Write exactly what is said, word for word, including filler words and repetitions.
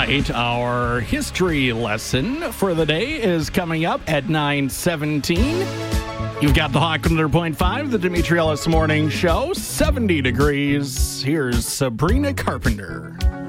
right, our history lesson for the day is coming up at nine seventeen. You've got the Hawk one hundred point five, the Dimitri Ellis Morning Show, seventy degrees. Here's Sabrina Carpenter.